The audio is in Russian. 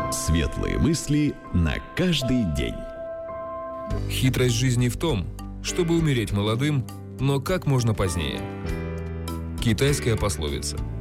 Светлые мысли на каждый день. Хитрость жизни в том, чтобы умереть молодым, но как можно позднее. Китайская пословица.